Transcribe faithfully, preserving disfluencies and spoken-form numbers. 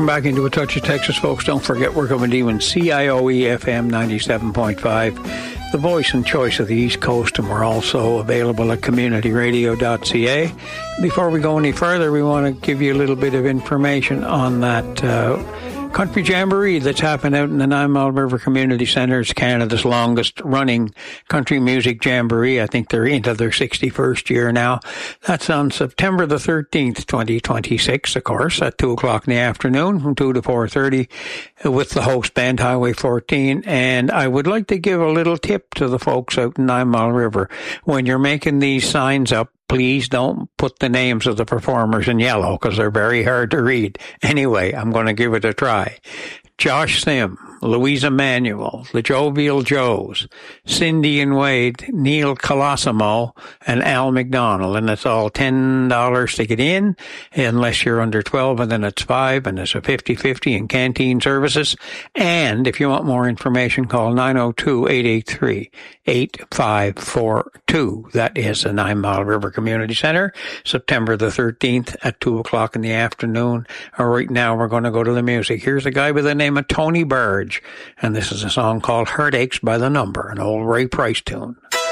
Welcome back into A Touch of Texas, folks. Don't forget, we're coming to you in C I O E F M ninety-seven point five, the voice and choice of the East Coast, and we're also available at community radio dot c a. Before we go any further, we want to give you a little bit of information on that uh, Country Jamboree that's happened out in the Nine Mile River Community Centre. It's Canada's longest running country music jamboree. I think they're into their sixty-first year now. That's on September the thirteenth, twenty twenty-six, of course, at two o'clock in the afternoon from two to four thirty with the host band, Highway fourteen. And I would like to give a little tip to the folks out in Nine Mile River. When you're making these signs up, please don't put the names of the performers in yellow because they're very hard to read. Anyway, I'm going to give it a try. Josh Sim, Louisa Manuel, the Jovial Joes, Cindy and Wade, Neil Colosimo, and Al McDonald. And it's all ten dollars to get in, unless you're under twelve, and then it's five, and it's a fifty-fifty in canteen services. And if you want more information, call nine oh two, eight eight three, eight five four two. That is the Nine Mile River Community Center, September the thirteenth at two o'clock in the afternoon. All right, now we're going to go to the music. Here's a guy by the name of Tony Burge, and this is a song called Heartaches by the Number, an old Ray Price tune.